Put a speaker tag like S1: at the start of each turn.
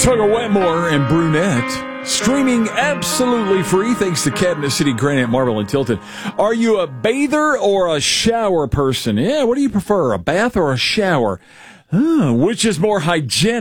S1: Tugger Wetmore and Brunette. Streaming absolutely free thanks to Cabinet City, Granite, Marble, and Tilton. Are you a bather or a shower person? Yeah, what do you prefer, a bath or a shower? Which is more hygienic?